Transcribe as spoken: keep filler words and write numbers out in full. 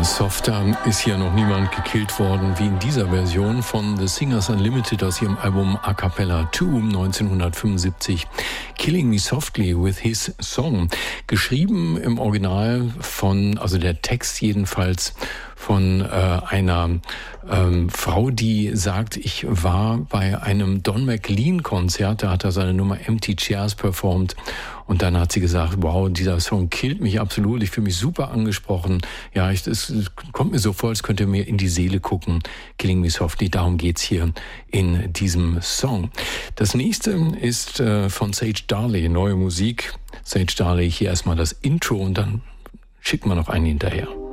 Softer ist hier noch niemand gekillt worden wie in dieser Version von The Singers Unlimited aus ihrem Album A Cappella zwei neunzehnhundertfünfundsiebzig. Killing Me Softly with His Song. Geschrieben im Original von, also der Text jedenfalls, von äh, einer ähm, Frau, die sagt, ich war bei einem Don McLean-Konzert, da hat er seine Nummer Empty Chairs performt und dann hat sie gesagt, wow, dieser Song killt mich absolut, ich fühle mich super angesprochen. Ja, ich, es kommt mir so vor, als könnte mir in die Seele gucken. Killing Me Softly, darum geht's hier in diesem Song. Das nächste ist äh, von Sage Darley, neue Musik. Sage Darley, hier erstmal das Intro und dann schicken wir noch einen hinterher.